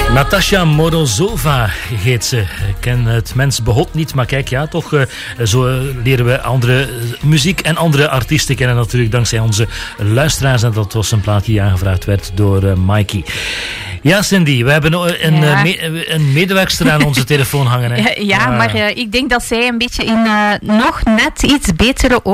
Natasha Morozova heet ze. Ik ken het mens behot niet, maar kijk, ja, toch zo leren we andere muziek en andere artiesten kennen natuurlijk dankzij onze luisteraars. En dat was een plaat die aangevraagd werd door Mikey. Ja, Cindy, we hebben een medewerkster aan onze telefoon hangen. Hè? Ja, maar ik denk dat zij een beetje in nog net iets betere